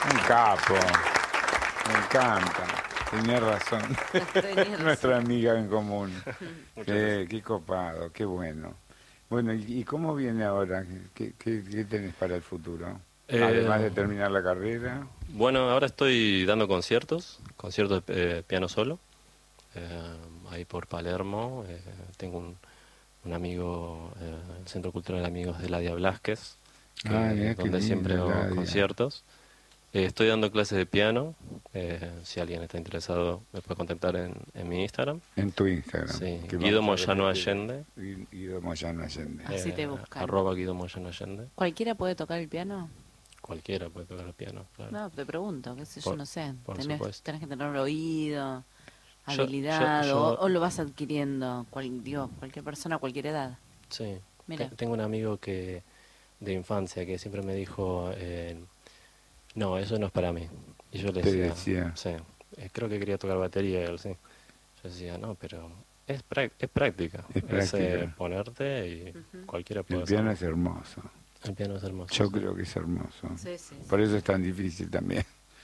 Un capo. Me encanta. Tenía razón. Nuestra amiga en común. Qué copado, qué bueno. Bueno, ¿y cómo viene ahora? ¿Qué tenés para el futuro? Además de terminar la carrera. Bueno, ahora estoy dando conciertos de piano solo, ahí por Palermo. Tengo un amigo, el Centro Cultural de Amigos de Ladia Blasquez, Mirá qué donde lindo, siempre hago Ladia. conciertos. Estoy dando clases de piano. Si alguien está interesado me puede contactar en mi Instagram. En tu Instagram. Sí, Que Guido vamos a Moyano repetir. Allende. Guido Moyano Allende. Así te buscan. @ Guido Moyano Allende. ¿Cualquiera puede tocar el piano? Cualquiera puede tocar el piano, claro. No, te pregunto, qué sé yo, no sé. Por Tenés supuesto. que tener un oído, Yo- habilidad, yo- o lo vas adquiriendo, cualquier persona a cualquier edad. Sí. Mira. Tengo un amigo de infancia que siempre me dijo, no, eso no es para mí. Y yo le Te decía, decía. sí, creo que quería tocar batería y él sí. Yo decía, no, pero es práctica. Es práctica. Ponerte y cualquiera puede El piano hacerlo. es hermoso. El piano es hermoso. Yo sí. creo que es hermoso. Sí, sí, Por eso es tan difícil también.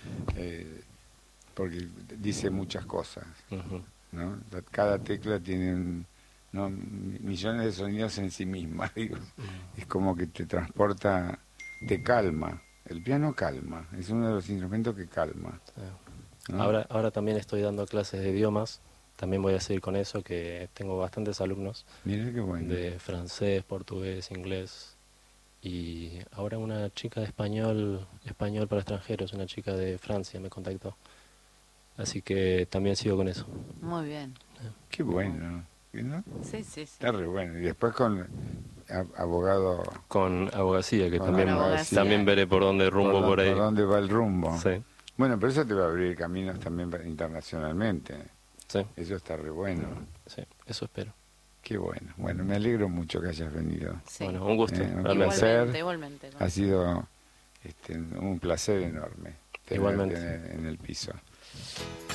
Porque dice muchas cosas, Ujú. ¿no? Cada tecla tiene millones de sonidos en sí misma. Digo. Es como que te transporta, te calma. El piano calma, es uno de los instrumentos que calma. Sí. ¿no? Ahora también estoy dando clases de idiomas. También voy a seguir con eso, que tengo bastantes alumnos Mira qué bueno. de francés, portugués, inglés. Y ahora una chica de español para extranjeros, una chica de Francia me contactó. Así que también sigo con eso. Muy bien. Qué bueno. ¿no? Sí, sí, sí. Está re bueno. Y después con abogado. Con abogacía, que Con también, abogacía. también veré por dónde rumbo por ahí. ¿Por dónde va el rumbo? Sí, Bueno, pero eso te va a abrir caminos también internacionalmente. sí, Eso está re bueno. sí, eso espero. Qué bueno. Bueno, me alegro mucho que hayas venido. Sí. Bueno, un gusto. Un realmente. placer. Igualmente. Ha sido un placer enorme tenerte Igualmente. en el piso.